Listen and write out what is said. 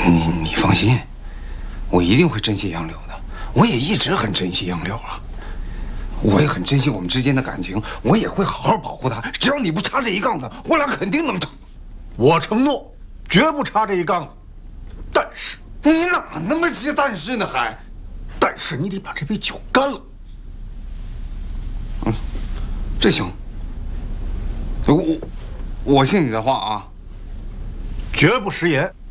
你放心，我一定会珍惜杨柳的。我也一直很珍惜杨柳啊，我也很珍惜我们之间的感情，我也会好好保护她。只要你不插这一杠子，我俩肯定能成。 我承诺，绝不插这一杠子。但是你哪那么些但是呢？还， 但是你得把这杯酒干了。 这行。我信你的话啊， 绝不食言。